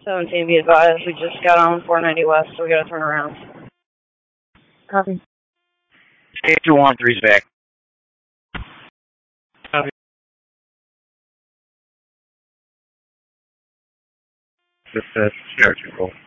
17, be advised. We just got on 490 West, so we gotta turn around. Copy. 8213's back. Copy. This is Air Control.